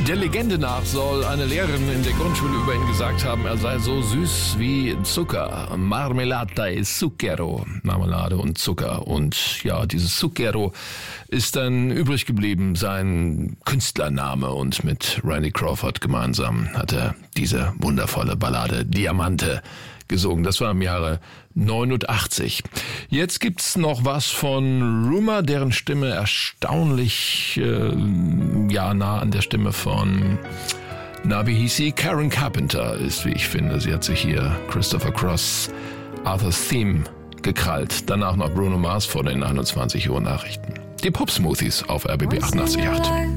Der Legende nach soll eine Lehrerin in der Grundschule über ihn gesagt haben, er sei so süß wie Zucker. Marmelata e zucchero. Marmelade und Zucker. Und ja, dieses Zucchero ist dann übrig geblieben, sein Künstlername. Und mit Randy Crawford gemeinsam hat er diese wundervolle Ballade Diamante gesungen. Das war im Jahre 89. Jetzt gibt's noch was von Rumer, deren Stimme erstaunlich nah an der Stimme von, wie hieß sie? Karen Carpenter ist, wie ich finde. Sie hat sich hier Christopher Cross, Arthur's Theme gekrallt. Danach noch Bruno Mars vor den 21 Uhr Nachrichten. Die Pop-Smoothies auf RBB 88.8.